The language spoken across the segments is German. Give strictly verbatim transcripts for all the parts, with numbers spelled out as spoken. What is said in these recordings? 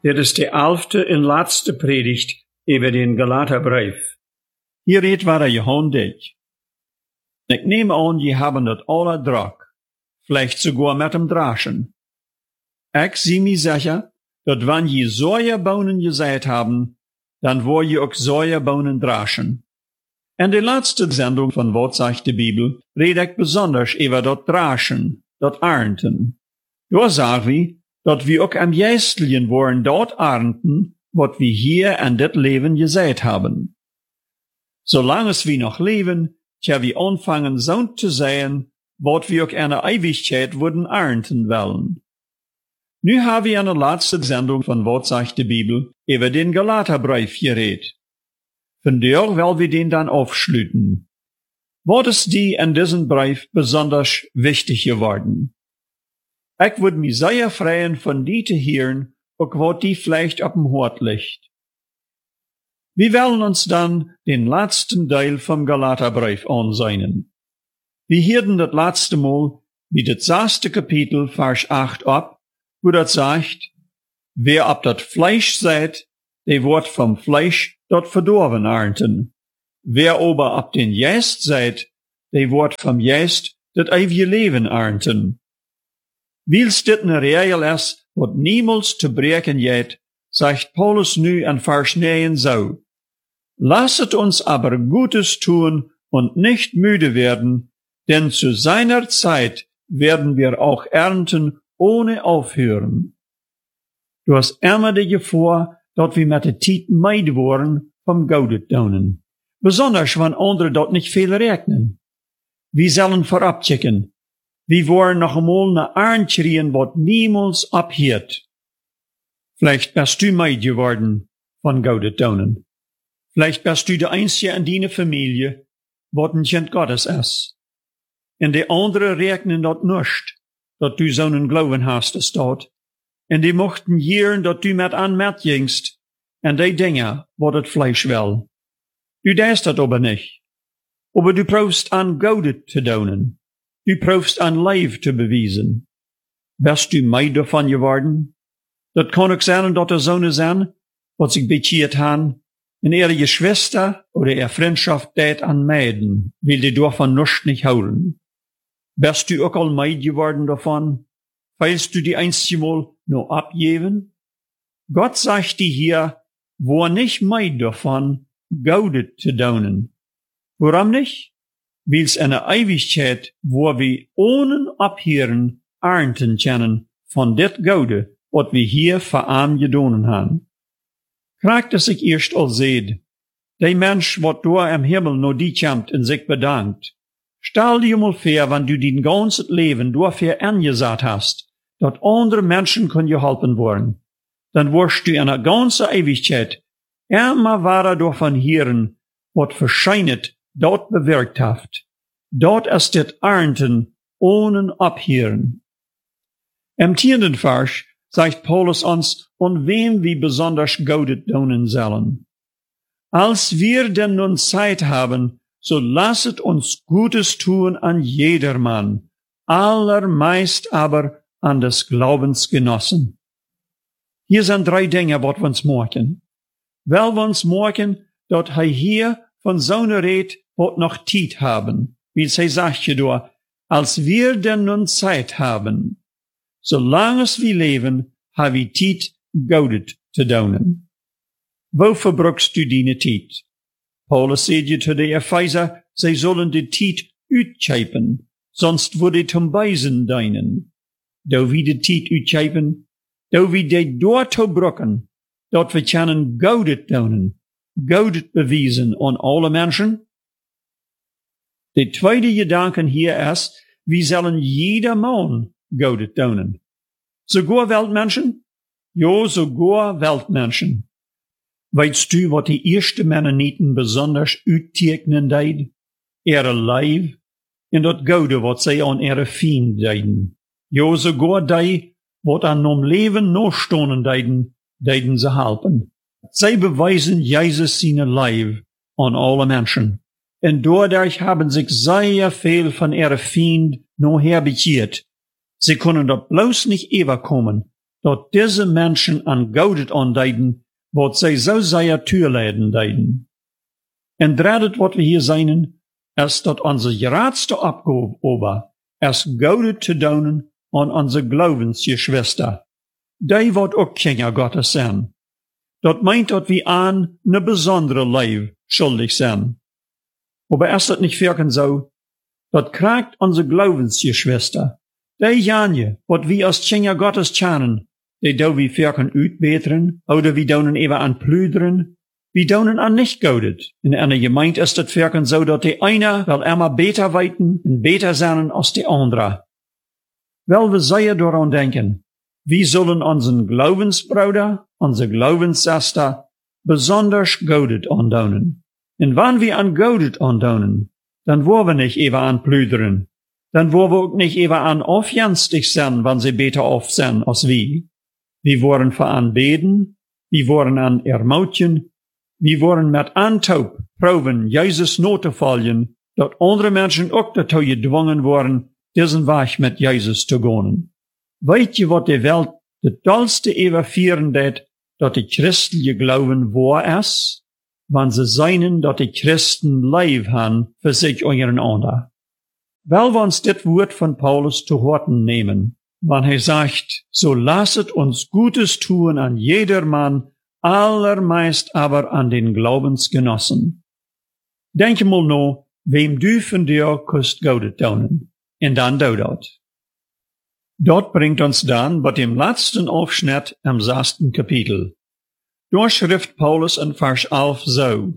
Dit is de elfde en laatste predigt over den Galaterbrief. Hier redt waar je hand deed. Ik neem aan, je hebben het alle druk, vielleicht sogar met hem draschen. Ik zie me zeggen, dat wanneer je zoie bonen gezaaid hebben, dan word je ook zoie bonen draschen. En de laatste zendung van Wat zegt de Bibel red ik besonders over dat draschen, dat ernten. Daar sagen we, dat we ook am jästeljen worden dort ernten, wat we hier in dit leven gezaaid hebben. Zolang we nog leven, tja we anfangen zo te zijn, wat we ook in de Ewigkeit worden ernten willen. Nu hebben we in de laatste zendung van Wat zegt de Bibel over den Galaterbrief geredet. Vandaar wil we den dan afsluiten. Wat is die in diesem Brief besonders wichtig geworden? Ik würde mich sehr freuen, von die te hören, auch wat die vielleicht op dem Hort liegt. Wir wollen uns dann den letzten Teil vom Galaterbrief ansehen. Wir hörten das letzte Mal wie das sechste Kapitel, Vers acht ab, wo das sagt, wer ab dat Fleisch seid, der wird vom Fleisch dort verdorben ernten. Wer aber ab den Geist seid, der wird vom Geist dat ewige Leben ernten. Wils dit een regel is, wat niemals te breken geht, sagt Paulus nu in Vers neun so. Lasset uns aber Gutes tun und nicht müde werden, denn zu seiner Zeit werden wir auch ernten ohne aufhören. Du hast immer die Gefahr, dat wir mit der Zeit meid worden vom Gaudet daunen. Besonders, wenn andere dort nicht viel regnen. Wir sollen vorabchecken. Wir wollen noch einmal ne Arnd schreien, wat niemals abhiert. Vielleicht bist du meid geworden von Gaudet daunen. Vielleicht bist du der Einzige in deiner Familie, wat ein Kind Gottes ist. Und die andere regnen dort nicht, dat du so einen Glauben hast, es dort. Und die mochten hören, dat du mit an mit gingst, und die Dinge, wat het Fleisch will. Du denkst dat aber nicht. Aber du proefst an Gaudet te daunen. Du proefst an Leib te bewijzen. Bist du meid davon geworden? Dat kan ook zijn dat er zonen zijn, wat zich bekeerd han, en ihre Geschwister oder ihre Freundschaft deed an meiden, will die davon nichts nicht houden. Bist du auch al meid geworden davon? Willst du die einzige Mal nur abgeben? Gott sagt dir hier, wo nicht meid davon, Gaudet te daunen. Warum nicht? Weil's eine Ewigkeit, wo wir ohne abhören ernten können von det Gaude, wat wir hier verarm gedonen haben. Kragt es sich erst al seht, der Mensch, wat da im Himmel no die kämmt und sich bedankt. Stell dir mal vor, wenn du den ganzen Leben dafür angesagt hast, dat andere Menschen können geholfen worden, dann wirst du in der ganzen Ewigkeit immer weiter davon hören, wat verscheinet dort bewirkt haft. Dort ist det Ernten ohne Abhören. Im tienden Vers sagt Paulus uns, und wem wir besonders Gaudet daunen sollen. Als wir denn nun Zeit haben, so lasset uns Gutes tun an jedermann, allermeist aber an des Glaubensgenossen. Hier sind drei Dinge, wat wir uns morgen. Weil wir uns morgen, dort er hier von so einer Red, wat noch Zeit haben. Wie sie sagt je da, als wir denn nun Zeit haben, solange wir leben, haben wir Zeit, Gaudet zu daunen. Wo verbrückst du deine Zeit? Paulus sagt je zu den Epheser, sie sollen die Zeit utscheipen, sonst würde zum Beisen deinen. Da wie die Zeit utscheipen, da wie die dort brücken, dort wir können Gaudet daunen. Gaudet bewiesen an alle Menschen. Der zweite Gedanke hier ist, wir sollen jedermann Gaudet daunen. Sogar Weltmenschen? Ja, sogar Weltmenschen. Weißt du, was die ersten Mennoniten besonders uittekenen deed? Ihre Leib und das Gaude, was sie an ihre Feind deiden. Ja, sogar die, was an nom Leben noch stonen deiden, deiden sie helfen. Sie beweisen Jesus seine Leib an alle Menschen. Und dadurch haben sich sehr viel von ihren Feind noch herbekehrt. Sie können dort bloß nicht überkommen, dat diese Menschen an Goudet andeiden, wat zij so sehr toeladen deiden. En dredet wat we hier zijn, is dat onze geraadste opgave is Goudet te doen aan onze geloofsgeschwister. Die wat ook Kinder Gottes zijn. Dat meint dat we aan een besondere leven schuldig zijn. Aber ist das nicht wirken so? Dat krijgt onze geloofsgeschwister. Die janje, wat we als Kinder Gottes kennen, die do wie wirken uitbeteren, oder wie donen even aan plüderen, wie donen an nicht Goudet. In einer Gemeinde ist das wirken so, dat die einer will immer beter weiten und beter sein als die andere. Wel, we sehr daran denken, wie sollen unseren Glaubensbruder, unsere Glaubensschwester besonders Goudet andonen. Und wann wir an Goudet andonen, dann wollen wir nicht even an plüderen. Dann wollen wir auch nicht even an aufjanstig sein, wann sie beter auf sind als wir. Wir wollen für an beten, wir wollen an ermutigen, wir wollen mit Antaub proben, Jesus not te folgen, dat andere Menschen auch dazu gedwungen worden, diesen Weg mit Jesus zu gehen. Weet je wat de Welt de tollste evervieren deed, dat de christelijke Glauben wahr is, wann ze seinen, dat de Christen Leib han für sich und ihren ander. Wel wir uns dit Wort von Paulus zu Horten nehmen, wann er sagt, so lasset uns Gutes tun an jedermann, allermeist aber an den Glaubensgenossen. Denk mal no, wem du von dir kust Goudet donen, en dan doe dat. Dort bringt uns dann bei dem letzten Aufschnitt im sechsten Kapitel. Dort schrift Paulus in Vers elf so: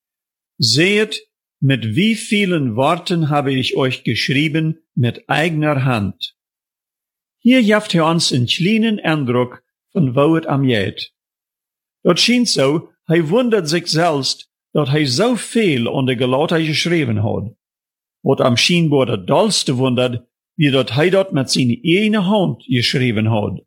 Seht, mit wie vielen Worten habe ich euch geschrieben mit eigener Hand. Hier jaft er uns einen kleinen Eindruck von wo es am geht. Dort schien so, er wundert sich selbst, dass er so viel an der Galater geschrieben hat. Wat am scheinbar das dollste wundert, wie dat hij dat met zijn ene hand geschreven had.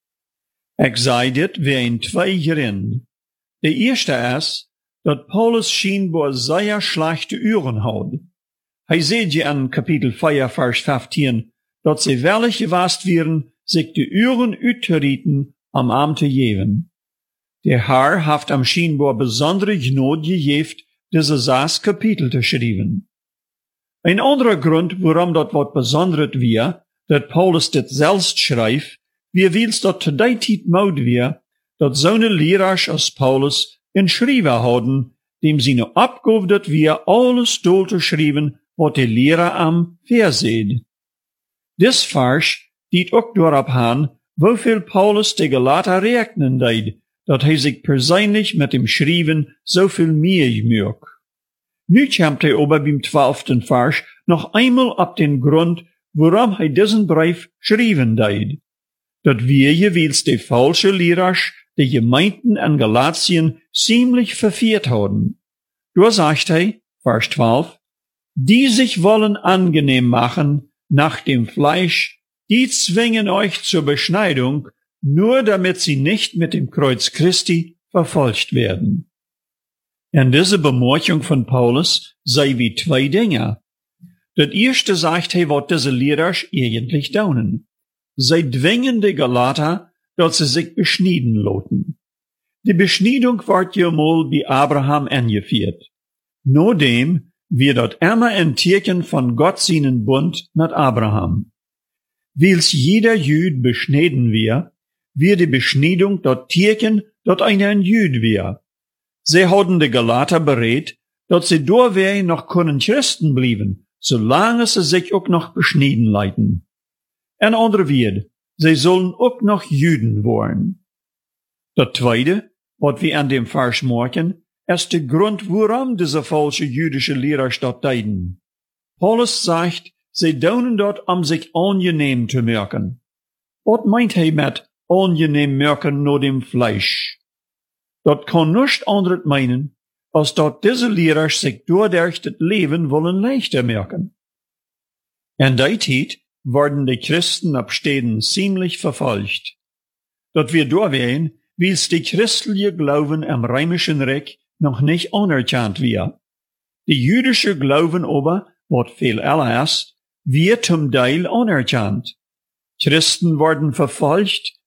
Ik zei dit wie in twee hierin. De eerste is, dat Paulus scheinbar sehr schlechte Uhren had. Hij zei je in Kapitel vier, Vers vijftien, dat ze wellig gewast wären, sich de Uhren uitterieten am Abend te geven. Der Herr haft am scheinbar besondere Gnade gegeft, diese sechs Kapitel te schreiben. Ein anderer Grund, warum dat wat besonderet wir, dat Paulus dit selbst schreift, wie wils dat te die tijd moud wir, dat zo'n Lehrers als Paulus in Schreiber hadden, dem seine Abgabe dat wir alles doel te schreiben, wat de Lehrer am verseed. Dis Vers diet ook daarop aan, wofür Paulus de Galater rechnen deed, dat hij sich persönlich mit dem Schreiben so viel Mühe mögt. Nu kommt er aber beim zwölften Vers noch einmal ab den Grund, warum er diesen Brief schreiben deed. Dat wir jeweils die falsche Lehrer, die Gemeinden in Galatien ziemlich verführt haben. Da sagt er, Vers zwölf, die sich wollen angenehm machen nach dem Fleisch, die zwingen euch zur Beschneidung, nur damit sie nicht mit dem Kreuz Christi verfolgt werden. In dieser Bemerkung von Paulus sei wie zwei Dinge. Das erste sagt er, was diese Lehrer eigentlich tun. Sie zwingen die Galater, dass sie sich beschneiden lassen. Die Beschneidung wird ja mal bei Abraham eingeführt. Nur dem wird dort immer ein Tierchen von Gott seinen Bund mit Abraham. Wils jeder Jüd beschneiden wir, wird die Beschneidung dort Tierchen dort ein Jüd wir. Sie hadden de Galater bereit, dat sie doorwee noch können Christen blieben, solange sie sich auch noch beschneiden leiten. En andere wird, sie sollen auch noch Juden worden. Das zweite, was wir an dem Vers merken, ist der Grund, warum diese falsche jüdische Lehrer dort deiden. Paulus sagt, sie tun dort, um sich angenehm zu merken. Was meint er mit angenehm merken nur dem Fleisch? Dat kann nicht anderes meinen, als dat diese Lehrer sich durch das Leben wollen leichter merken. In der Zeit werden die Christen ab Städten ziemlich verfolgt. Dat wir durchwehen, wils die christliche Glauben im römischen Reich noch nicht anerkannt wird. Die jüdische Glauben aber, wat viel älter ist, wird zum Teil anerkannt. Christen werden verfolgt,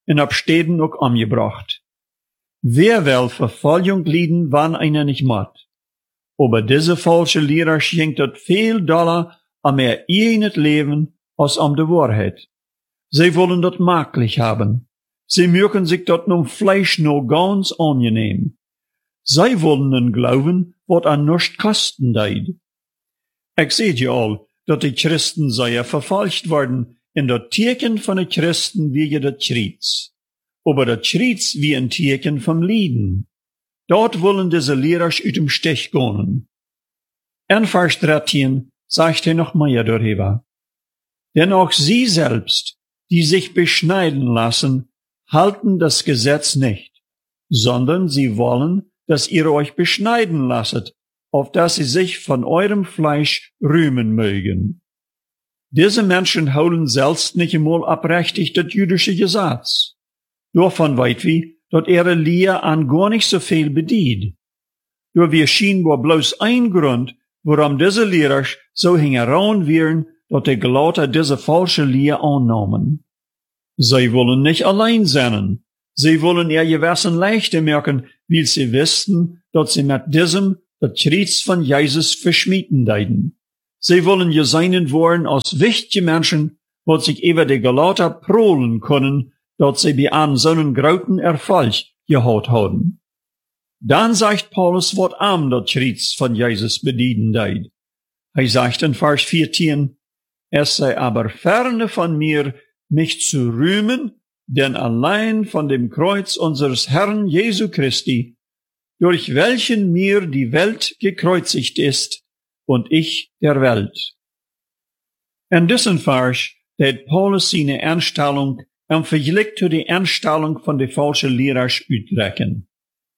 en ab Städten ook umgebracht. Wer will Verfolgung leiden, wann einer nicht macht? Aber diese falsche Lehrer schenkt dort viel Dollar am mehr ihr het Leben als am de Wahrheit. Sie wollen dort maklich haben. Sie mögen sich dort nun Fleisch nur ganz angenehm. Sie wollen nun glauben, wat an nichts kosten deid. Ich seht ja all, dat die Christen seien verfalscht worden, in dat Teken von de Christen wie dat Schriets. Aber dat Schriets wie ein Teken vom Lieden. Dort wollen diese Lehrer uit dem Stich gehen. En Vers dreizehn sagt er noch mehr darüber. Denn auch sie selbst, die sich beschneiden lassen, halten das Gesetz nicht, sondern sie wollen, dass ihr euch beschneiden lasset, auf dass sie sich von eurem Fleisch rühmen mögen. Diese Menschen holen selbst nicht einmal abrechtig das jüdische Gesetz. Davon weit wie, dat ihre Lehre an gar nicht so viel bedient. Nur wir scheinbar bloß ein Grund, warum diese Lehrer so hingehauen wären, dat die Gelater diese falsche Lehre annahmen. Sie wollen nicht allein sein. Sie wollen ihr Gewissen leichter merken, weil sie wissen, dass sie mit diesem das Schriets von Jesus verschmieden deiden. Sie wollen ja seinen worden als wichtige Menschen, wo sich über die Gelater prolen können, dass sie bei an so einen großen Erfolg gehaut haben. Dann sagt Paulus, wat am das Schriets von Jesus bedienen deid. Er sagt in Vers vierzehn, es sei aber ferne von mir, mich zu rühmen, denn allein von dem Kreuz unseres Herrn Jesu Christi, durch welchen mir die Welt gekreuzigt ist und ich der Welt. In diesem Vers hat Paulus seine Einstellung im Vergleich zu der Einstellung von den falschen Lehrern uitrekken.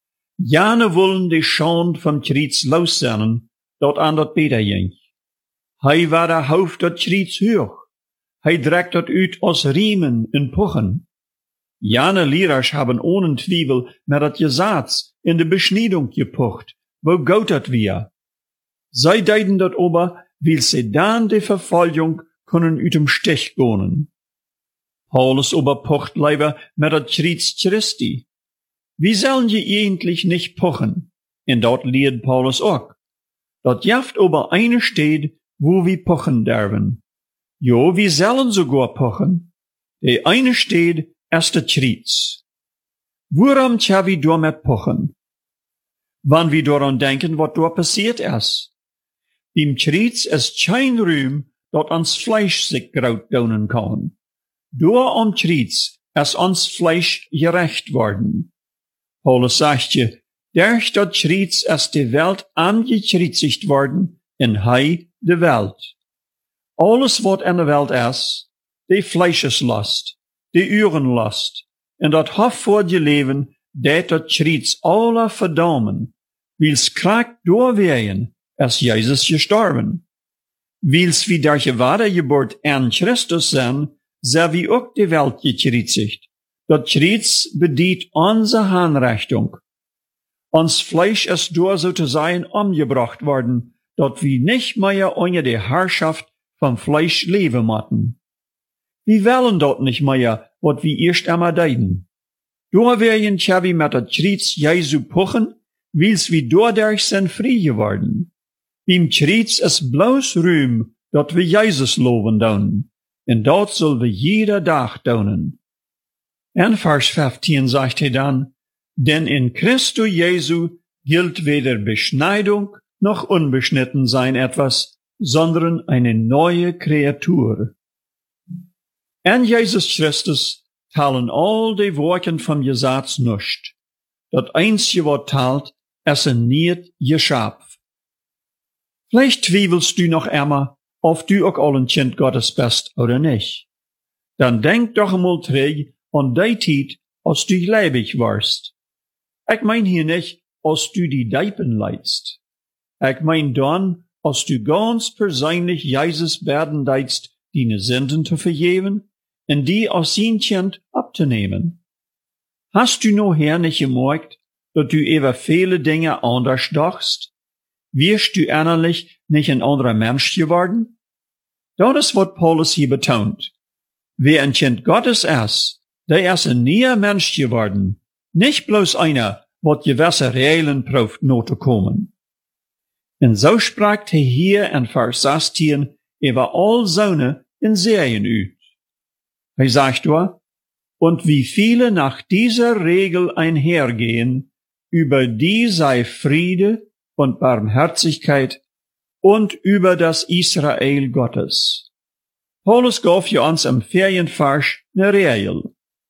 Jane wollen die Schande vom Schriets los sein, dort an dat Peter ging. Hij war der Hoofd dat Schriets hoch. Hij trekt dat uit als Riemen en Puchen. Jane Lehrers haben ohne Zweifel mit dat Gesetz in de Beschneidung gepucht, wo Gott dat wir. Zij deiden dat ober, weil sie dann die Verfolgung können uit dem Stich gehen. Paulus ober pocht leider mit dat Schriets Christi. Wie sollen je eigentlich nicht pochen? En dort lehrt Paulus auch. Dat jaft ober eine steht, wo wir pochen derben. Jo, wir sollen sogar pochen. Die eine steht, erste Schriets. Woran tja wir damit pochen? Wann wir daran denken, was dort passiert ist. Im Schriets ist kein Ruhm, dat ans Fleisch sich graut daunen kann. Door am Schriets ist ans Fleisch gerecht worden. Paulus sagt je, durch dat Schriets ist die Welt angekritzigt worden, in hei de Welt. Alles wat in der Welt ist, die Fleischeslast, die Uhrenlast, en dat hof voor je leven, dat dat Schriets alle verdammen, wils krank doorwehen, als Jesus gestorben. Wils wie der Gewadergeburt an Christus zijn, so wie ook die Welt gekritzigt. Dat Schriets bedient unsere Handrichtung. Ons Fleisch ist door sozusagen umgebracht worden, dat wir nicht mehr unter der Herrschaft vom Fleisch leben mochten. Wir wollen dort nicht mehr, wat wir erst einmal deiden. Door werden wir mit dat Schriets Jesu puchen, wils wir dadurch sind frei geworden. Im Schriets ist bloß Ruhm, dat wir Jesus loben doen, en dat soll wir jeder Tag doen. En Vers fünfzehn sagt er dann, denn in Christo Jesu gilt weder Beschneidung noch unbeschnitten sein etwas, sondern eine neue Kreatur. En Jesus Christus talen all die Worten vom Gesetz nicht. Dat einzige wat talt, es ein niet Geschöpf. Vielleicht zweifelst du noch einmal, ob du auch all ein Kind Gottes bist oder nicht. Dann denk doch einmal träg an die Zeit, als du leibig warst. Ich mein hier nicht, als du die Deipen leidst. Ich mein dann, als du ganz persönlich Jesus werden deidst, deine Sünden zu vergeben und die als sein Kind abzunehmen. Hast du noch her nicht gemerkt, dass du über viele Dinge anders dachst? Wirst du innerlich nicht ein anderer Mensch geworden? Das ist, was Paulus hier betont. Wer ein Kind Gottes ist, der ist ein neuer Mensch geworden, nicht bloß einer, wat gewisse Regeln prüft note kommen. Und so sprach er hier in Vers sechzehn über all Söhne in Serien ut. Er sagt dort, und wie viele nach dieser Regel einhergehen, über die sei Friede und Barmherzigkeit und über das Israel Gottes. Paulus gab ja uns im Ferienvers ne Regel.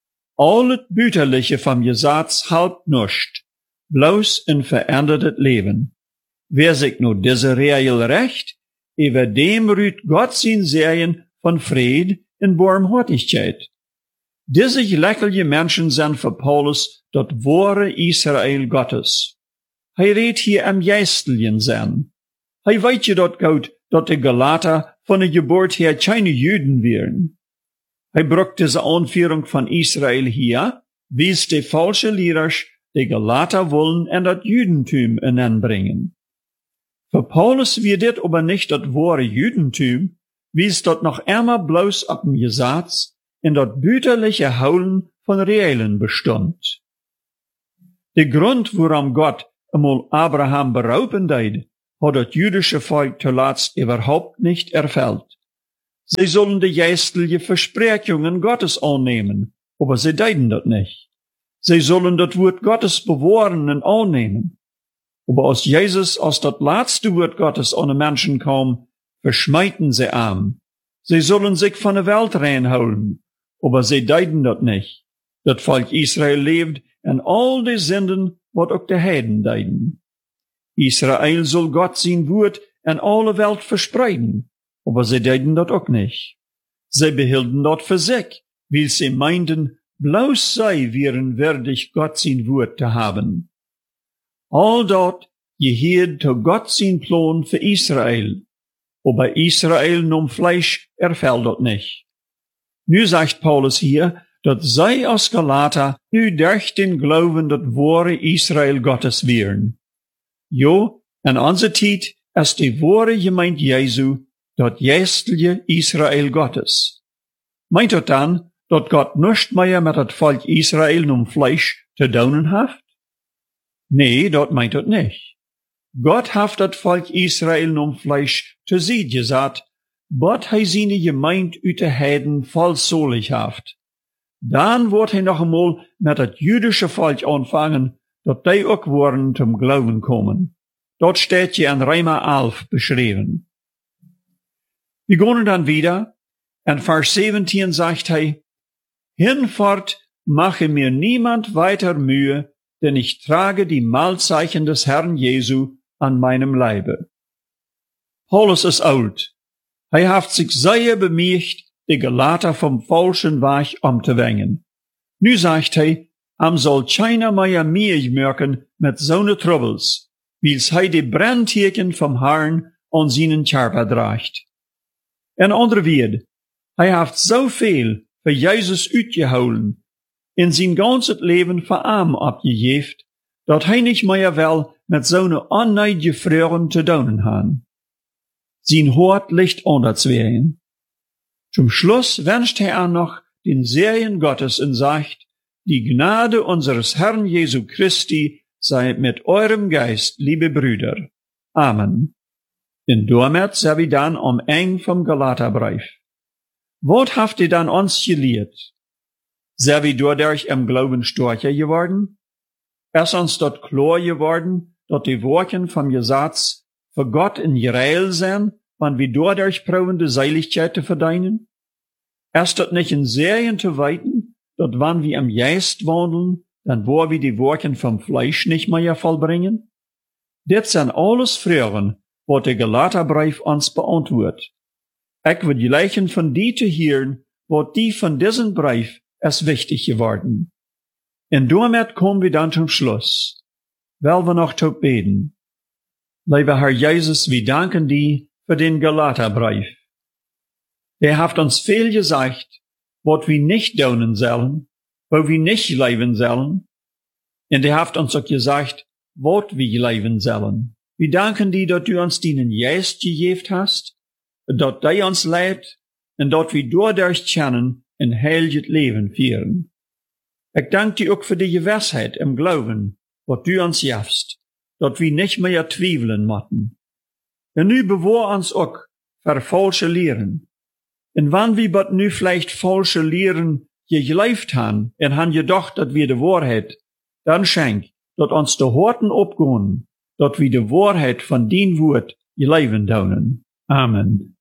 All Büterliche vom Gesetz halb nuscht, bloß ein verändertes Leben. Wer sich nur diese Regel recht, über dem rüht Gott sein Serien von Fried und Barmherzigkeit. Diese lächerliche Menschen sind für Paulus das wahre Israel Gottes. Er redt hier am Jästelchen sein. Er weiß ja dort gut, dass die Galater von der Geburt her keine Juden wären. Er brucht diese Anführung von Israel hier, wie es die falsche Lehrer, die Galater wollen, in das Judentum hineinbringen. Für Paulus wird das aber nicht das wahre Judentum, wie es dort noch einmal bloß ab dem Gesetz in dort büterliche Haulen von Reellen bestund. Der Grund, warum Gott einmal Abraham berauben deed, hat das jüdische Volk zuletzt überhaupt nicht erfüllt. Sie sollen die geistliche Versprechungen Gottes annehmen, aber sie deiden das nicht. Sie sollen das Wort Gottes bewahren und annehmen. Aber als Jesus als das letzte Wort Gottes an den Menschen kam, verschmeiten sie arm. Sie sollen sich von der Welt reinholen, aber sie deiden das nicht. Das Volk Israel lebt in all die Sünden, wat auch die Heiden deiden. Israel soll Gott sein Wort in alle Welt verspreiden, aber sie deiden das auch nicht. Sie behielten das für sich, weil sie meinten, bloß sie wären würdig, Gott sein Wort zu haben. All dort gehört zu Gott sein Plan für Israel, aber Israel nun Fleisch erfällt das nicht. Nu sagt Paulus hier, dass sei als Galater nu durch den Glauben das wahre Israel Gottes wären. Jo, in unserer Zeit ist die wahre Gemeinde Jesu das jästliche Israel Gottes. Meint das dann, dass Gott nicht mehr mit das Volk Israel nun Fleisch zu tun hat? Nee, das meint das nicht. Gott hat das Volk Israel nun Fleisch zu sie gesagt, Gott hat seine Gemeinde ut de Heiden voll solig haft. Dann wird er noch einmal mit das jüdische Volk anfangen, dat die auch worden zum Glauben kommen. Dort steht je in Römer elf beschrieben. Wir gehen dann wieder, in Vers siebzehn sagt er, hinfort mache mir niemand weiter Mühe, denn ich trage die Mahlzeichen des Herrn Jesu an meinem Leibe. Paulus ist alt. Er hat sich sehr bemüht, die Galater vom falschen Weg umzuwenden. Nu sagt er, am soll keiner mehr mehr merken mit so'ne Troubles, wie's er die Brandteken vom Herrn an seinen Körper trägt. In andere Wort, er hat so viel für Jesus utgeholen, in sein ganzes Leben für arm abgegeben, dat er nicht mehr will mit so'ne unneidige Frauen zu tun haben. Sein Hort liegt unterzwehen. Zum Schluss wünscht er noch den Segen Gottes und sagt, die Gnade unseres Herrn Jesu Christi sei mit eurem Geist, liebe Brüder. Amen. Und damit sind wir dann am Ende vom Galaterbrief. Was habt ihr dann uns gelehrt? Sind wir dadurch im Glauben stärker geworden? Ist uns dort klar geworden, dass die Worte vom Gesetz für Gott in Israel sind, wenn wir dadurch proben, die Seiligkeit zu verdienen? Ist das nicht in Serien zu weiten, dass wenn wir im Geist wandeln, dann wo wir die Worte vom Fleisch nicht mehr vollbringen? Das sind alles Fragen, was der Galaterbrief uns beantwortet. Ich würde gleichen von die zu hören, was die von diesem Brief ist wichtig geworden. Und damit kommen wir dann zum Schluss. Weil wir noch zu beten. Lieber Herr Jesus, wir danken dir für den Galaterbrief. Er hat uns viel gesagt, was wir nicht tun sollen, wo wir nicht leben sollen. Und er hat uns auch gesagt, was wir leben sollen. Wir danken dir, dass du uns den Geist gegeben hast, dass der uns lebt und dass wir dadurch können ein heiliges Leben führen. Ich danke dir auch für die Gewissheit im Glauben, was du uns gibst, dass wir nicht mehr zweifeln mochten. Und nu bewahr uns auch für falsche Lehren. Und wann wir bot nu vielleicht falsche Lehren gegleift han, en han gedacht, dat wir de Wahrheit, dann schenk, dat uns de Horten opgehen, dat wir de Wahrheit von din Wort geleven daunen. Amen.